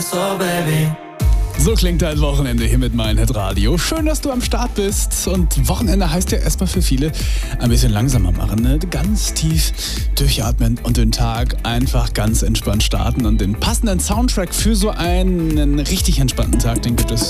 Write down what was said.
so, Baby. So klingt dein Wochenende hier mit Mein Hit Radio. Schön, dass du am Start bist. Und Wochenende heißt ja erstmal für viele ein bisschen langsamer machen. Ne? Ganz tief durchatmen und den Tag einfach ganz entspannt starten. Und den passenden Soundtrack für so einen richtig entspannten Tag, den gibt es